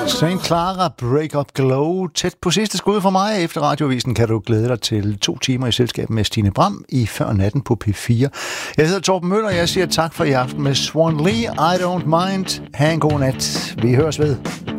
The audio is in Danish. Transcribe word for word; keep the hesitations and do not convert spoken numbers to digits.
Saint Clara, Break Up Glow. Tæt på sidste skud for mig. Efter radioavisen kan du glæde dig til to timer i selskab med Stine Bram i Før Natten på P fire. Jeg hedder Torben Møller, og jeg siger tak for i aften med Swan Lee. I don't mind. Ha' en god nat. Vi høres ved.